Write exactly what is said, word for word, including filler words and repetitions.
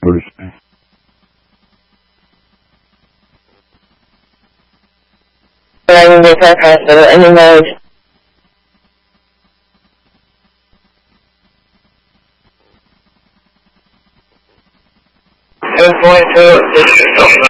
person. Running the car hospital any mode. seven point two, District of